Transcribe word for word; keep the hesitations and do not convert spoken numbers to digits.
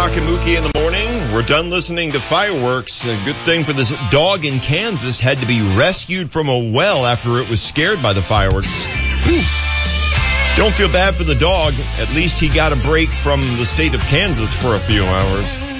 Brock and Mookie in the morning. We're done listening to fireworks. A good thing for this dog in Kansas had to be rescued from a well after it was scared by the fireworks. Whew. Don't feel bad for the dog. At least he got a break from the state of Kansas for a few hours.